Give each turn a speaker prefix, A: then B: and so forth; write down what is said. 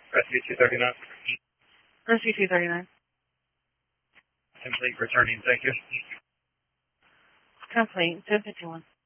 A: Rescue 239.
B: Rescue 239.
A: Complete returning, thank you.
B: Complete, 1051.